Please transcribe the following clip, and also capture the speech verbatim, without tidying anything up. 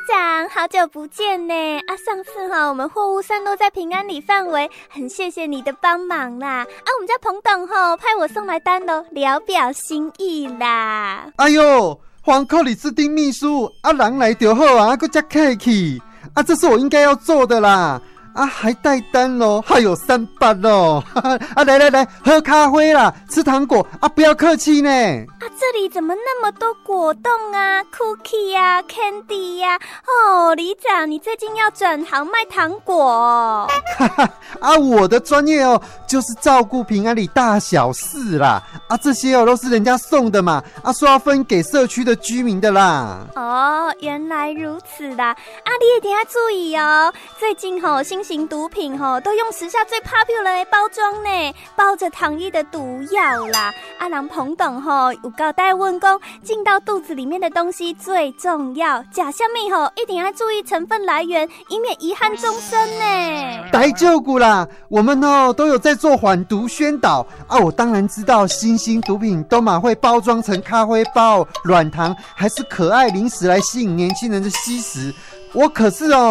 长，好久不见呢！啊，上次哈、哦、我们货物散落在平安里范围，很谢谢你的帮忙啦！啊，我们家彭董吼、哦、派我送来单喽，聊表心意啦。 哎呦，黄克里斯汀秘书，啊人来就好啊，还佫遮客气，啊这是我应该要做的啦。啊，还带单咯，还有三八咯！啊，来来来，喝咖啡啦，吃糖果啊，不要客气呢。 啊，这里怎么那么多果冻啊 ，cookie 呀、啊、candy 呀、啊？哦，里长，你最近要转行卖糖果、哦？ 哈哈，啊，我的专业哦，就是照顾平安里大小事啦。啊，这些哦都是人家送的嘛，啊，说要分给社区的居民的啦。 哦，原来如此啦！啊，你一定要注意哦，最近吼、哦、新型毒品吼、哦、都用时下最 popular 的包装呢，包着糖衣的毒药啦。啊，人彭董吼有交代问讲，进到肚子里面的东西最重要，吃什么吼一定要注意成分来源，以免遗憾终生呢。 大丈夫啦，我们哦都有在做缓毒宣导啊。我当然知道新型毒品都嘛会包装成咖啡包、软糖，还是可爱零食来吸引年轻人的吸食。我可是哦。